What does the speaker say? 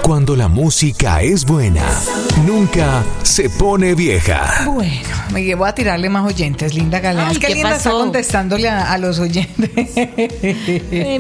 cuando la música es buena, nunca se pone vieja. Bueno, me llevo a tirarle más oyentes, Linda Galeán. Ay, Qué ¿qué linda está pasó? contestándole a los oyentes.